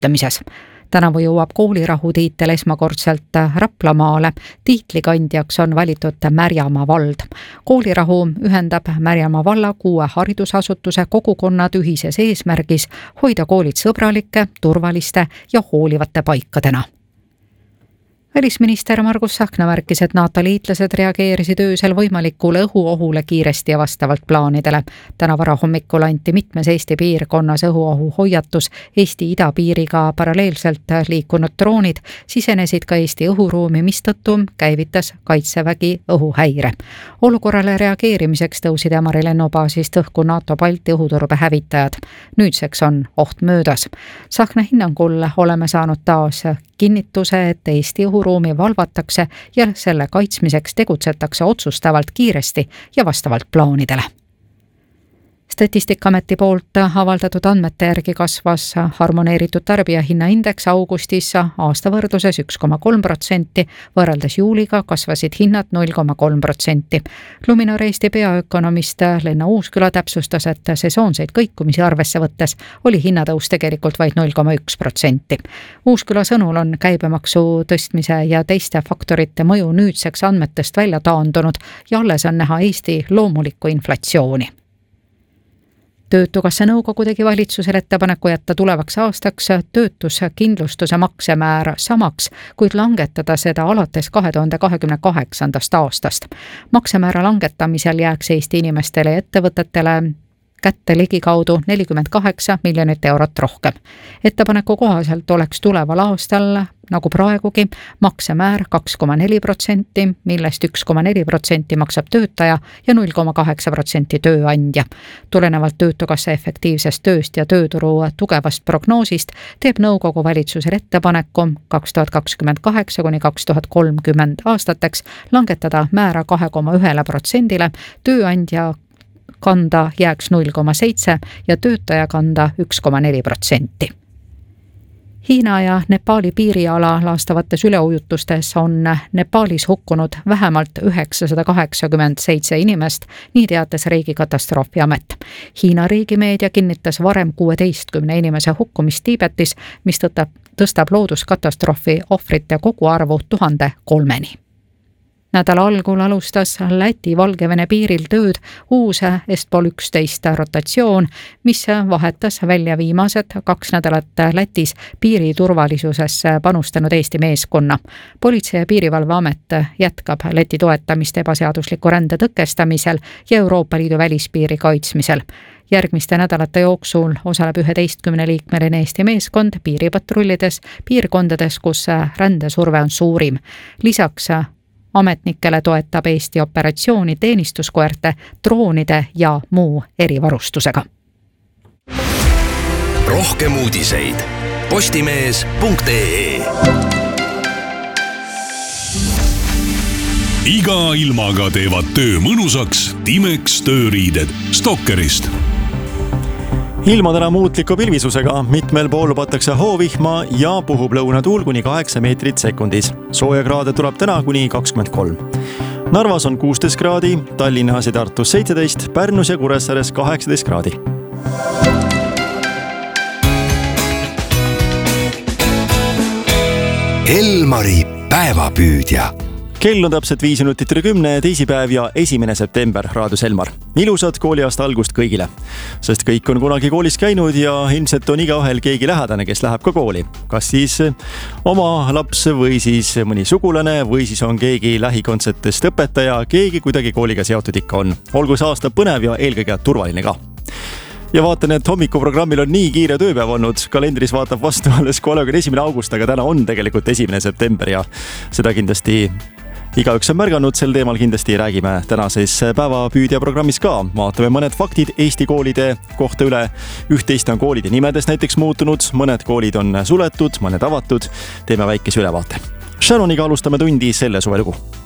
saavutamises. Tänavu jõuab koolirahu tiitel esmakordselt Raplamaale. Tiitlikandjaks on valitud Märjamaa vald. Koolirahu ühendab Märjamaa valla 6 haridusasutuse kogukonnad ühises eesmärgis hoida koolid sõbralike, turvaliste ja hoolivate paikadena. Välisminister Margus Tsahkna märkis, et NATO liitlased reageerisid öösel võimalikule õhuohule kiiresti ja vastavalt plaanidele. Täna varahommikul anti mitmes Eesti piirkonnas õhuohu hoiatus. Eesti idapiiriga paralleelselt liikunud droonid sisenesid ka Eesti õhuruumi, mistõttu käivitas Kaitsevägi õhuhäire. Olukorrale reageerimiseks tõusid Ämari lennubaasist õhku NATO Balti õhuturbe hävitajad. Nüüdseks on oht möödas. Tsahkna hinnangul oleme saanud taas kinnituse, et Eesti õhuruumi valvatakse ja selle kaitsmiseks tegutsetakse otsustavalt kiiresti ja vastavalt plaanidele. Statistikaameti poolt avaldatud andmete järgi kasvas harmoneeritud tarbijahinnaindeks augustis aasta võrdluses 1,3%, võrreldes juuliga kasvasid hinnad 0,3%. Luminor Eesti peaökonomist Lenna Uusküla täpsustas, et sesoonseid kõikumisi arvesse võttes oli hinnatõus tegelikult vaid 0,1%. Uusküla sõnul on käibemaksu tõstmise ja teiste faktorite mõju nüüdseks andmetest välja taandunud ja alles on näha Eesti loomulikku inflatsiooni. Töötukassa nõukogu tegi valitsusele ettepaneku jätta tulevaks aastaks töötuskindlustuse maksemäär samaks, kuid langetada seda alates 2028. aastast. Maksemäära langetamisel jääks Eesti inimestele ja ettevõtetele kätte ligikaudu 48 miljonit eurot rohkem. Ettepaneku kohaselt oleks tuleval aastal, nagu praegugi, maksemäär 2,4%, millest 1,4% maksab töötaja ja 0,8% tööandja. Tulenevalt Töötukassa efektiivsest tööst ja tööturu tugevast prognoosist teeb nõukogu valitsusele ettepaneku 2028–2030 aastateks langetada määra 2,1%, tööandja kanda jääks 0,7% ja töötaja kanda 1,4%. Hiina ja Nepaali piiriala laastavates üleujutustes on Nepaalis hukkunud vähemalt 987 inimest, nii teatas Riigikatastroofiamet. Hiina riigimeedia kinnitas varem 16 inimese hukkumist Tiibetis, mis tõstab looduskatastroofi ohvrite koguarvu 1003-ni. Nädala algul alustas Läti-Valgevene piiril tööd uus Est-Pol 11 rotatsioon, mis vahetas välja viimased 2 nädalat Lätis piiriturvalisusesse panustanud Eesti meeskonna. Politsei- ja piirivalveamet jätkab Läti toetamist ebaseadusliku rände tõkestamisel ja Euroopa Liidu välispiiri kaitsmisel. Järgmiste nädalate jooksul osaleb 11-liikmeline Eesti meeskond piiripatrullides piirkondades, kus rändesurve on suurim. Lisaks ametnikele toetab Eesti operatsiooni teenistuskoerte, droonide ja muu erivarustusega. Rohkem uudiseid postimees.ee. Iga ilmaga teevad töö mõnusaks Timex tööriided Stokkerist. Ilma täna muutliku pilvisusega, mitmel pool lubatakse hoovihma ja puhub lõunatuul kuni 8 meetrit sekundis. Sooja kraade tuleb täna kuni 23. Narvas on 16 kraadi, Tallinnas ja Tartus 17, Pärnus ja Kuressaares 18 kraadi. Elmari päevapüüdja. Kell on täpselt 5 minutit üle 10, teisipäev ja 1. september, raadios Elmar. Ilusat kooliaasta algust kõigile, sest kõik on kunagi koolis käinud ja ilmselt on igaühel keegi lähedane, kes läheb ka kooli. Kas siis oma laps või siis mõni sugulane või siis on keegi lähikondsetest õpetaja, keegi kuidagi kooliga seotud ikka on. Olgu see aasta põnev ja eelkõige turvaline ka. Ja vaatan, et hommikuprogrammil on nii kiire tööpäev olnud. Kalendris vaatab vastu alles 31. august, aga täna on tegelikult 1. september ja seda kindlasti igaüks on märganud, sel teemal kindlasti räägime tänases päevapüüdja programmis ka. Vaatame mõned faktid Eesti koolide kohta üle. Üht-teist on koolide nimedes näiteks muutunud, mõned koolid on suletud, mõned avatud. Teeme väikese ülevaate. Shannoniga alustame tundi selle suvelugu.